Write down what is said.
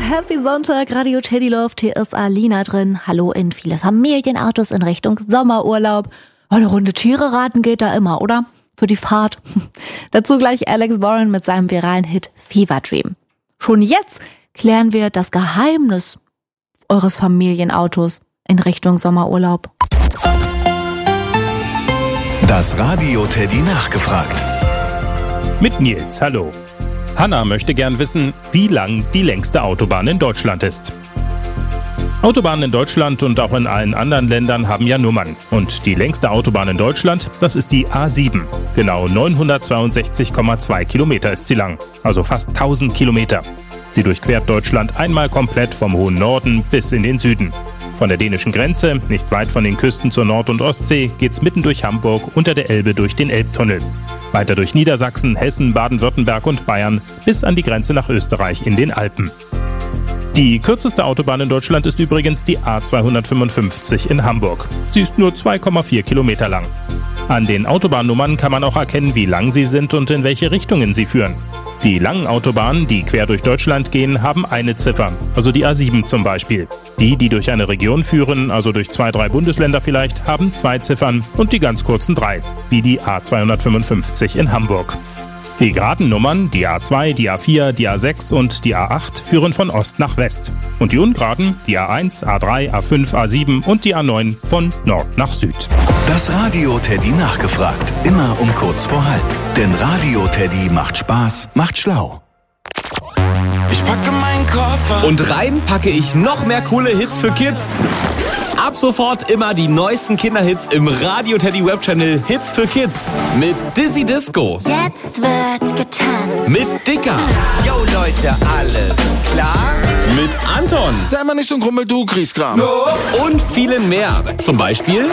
Happy Sonntag, Radio Teddy Love, hier ist Alina drin. Hallo in viele Familienautos in Richtung Sommerurlaub. Eine Runde Tiere raten geht da immer, oder? Für die Fahrt. Dazu gleich Alex Warren mit seinem viralen Hit Fever Dream. Schon jetzt klären wir das Geheimnis eures Familienautos in Richtung Sommerurlaub. Das Radio Teddy nachgefragt. Mit Nils, hallo. Hanna möchte gern wissen, wie lang die längste Autobahn in Deutschland ist. Autobahnen in Deutschland und auch in allen anderen Ländern haben ja Nummern. Und die längste Autobahn in Deutschland, das ist die A7. Genau 962,2 Kilometer ist sie lang, also fast 1000 Kilometer. Sie durchquert Deutschland einmal komplett vom hohen Norden bis in den Süden. Von der dänischen Grenze, nicht weit von den Küsten zur Nord- und Ostsee, geht's mitten durch Hamburg unter der Elbe durch den Elbtunnel. Weiter durch Niedersachsen, Hessen, Baden-Württemberg und Bayern bis an die Grenze nach Österreich in den Alpen. Die kürzeste Autobahn in Deutschland ist übrigens die A255 in Hamburg. Sie ist nur 2,4 Kilometer lang. An den Autobahnnummern kann man auch erkennen, wie lang sie sind und in welche Richtungen sie führen. Die langen Autobahnen, die quer durch Deutschland gehen, haben eine Ziffer, also die A7 zum Beispiel. Die durch eine Region führen, also durch 2, 3 Bundesländer vielleicht, haben 2 Ziffern und die ganz kurzen 3, wie die A255 in Hamburg. Die geraden Nummern, die A2, die A4, die A6 und die A8, führen von Ost nach West. Und die ungeraden, die A1, A3, A5, A7 und die A9 von Nord nach Süd. Das Radio Teddy nachgefragt. Immer um kurz vor halb. Denn Radio Teddy macht Spaß, macht schlau. Ich packe meinen Koffer und rein packe ich noch mehr coole Hits für Kids. Ab sofort immer die neuesten Kinderhits im Radio Teddy Webchannel Hits für Kids. Mit Dizzy Disco. Jetzt wird getanzt. Mit Dicker. Yo Leute, alles klar? Mit Anton. Sei mal nicht so ein Krummel, du kriegst Kram. Und vielen mehr. Zum Beispiel